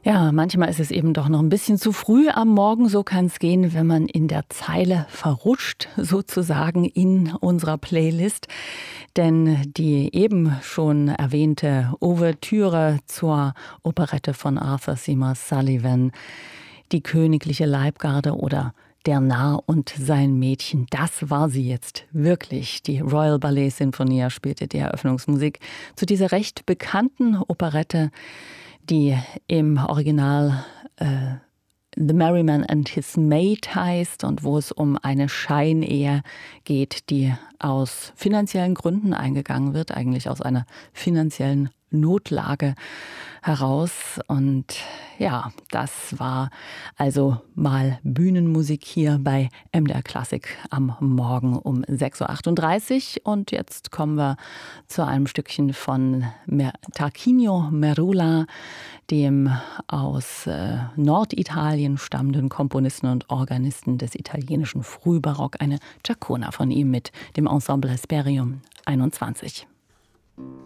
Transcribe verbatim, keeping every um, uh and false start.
Ja, manchmal ist es eben doch noch ein bisschen zu früh am Morgen. So kann es gehen, wenn man in der Zeile verrutscht, sozusagen in unserer Playlist. Denn die eben schon erwähnte Ouvertüre zur Operette von Arthur Seymour Sullivan, die Königliche Leibgarde oder Der Narr und sein Mädchen, das war sie jetzt wirklich. Die Royal Ballet Sinfonia spielte die Eröffnungsmusik zu dieser recht bekannten Operette, die im Original äh, The Merryman and His Maid heißt und wo es um eine Scheinehe geht, die aus finanziellen Gründen eingegangen wird, eigentlich aus einer finanziellen Notlage heraus. Und ja, das war also mal Bühnenmusik hier bei M D R Klassik am Morgen um sechs Uhr achtunddreißig. Und jetzt kommen wir zu einem Stückchen von Mer- Tarquinio Merula, dem aus äh, Norditalien stammenden Komponisten und Organisten des italienischen Frühbarock, eine Giacona von ihm mit dem Ensemble Hesperium einundzwanzig.